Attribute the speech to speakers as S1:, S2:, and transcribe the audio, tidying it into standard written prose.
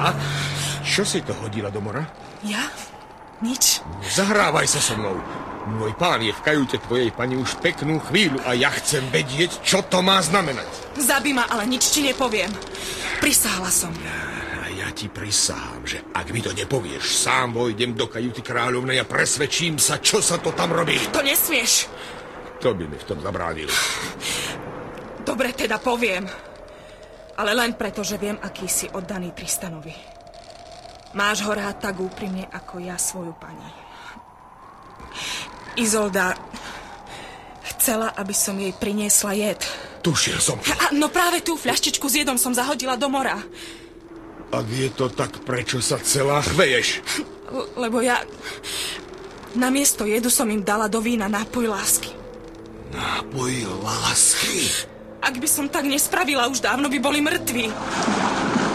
S1: A čo si to hodila do mora?
S2: Ja? Nič.
S1: Zahrávaj sa so mnou. Môj pán je v kajute tvojej pani už peknú chvíľu a ja chcem vedieť, čo to má znamenať.
S2: Zabij ma, ale nič ti nepoviem. Prisáhla som.
S1: A ja ti prisahám, že ak mi to nepovieš, sám vojdem do kajuty kráľovnej a presvedčím sa, čo sa to tam robí.
S2: To nesmieš.
S1: To by mi v tom zabránil.
S2: Dobre, teda poviem. Ale len preto, že viem, aký si oddaný Tristanovi. Máš ho rád tak úprimne, ako ja svoju pani. Izolda chcela, aby som jej priniesla jed.
S1: Tušil som to.
S2: No práve tú fľaštičku s jedom som zahodila do mora.
S1: Ak je to tak, prečo sa celá chveješ?
S2: Lebo ja... Namiesto jedu som im dala do vína nápoj lásky.
S1: Nápoj lásky?
S2: Ak by som tak nespravila, už dávno by boli mŕtvi.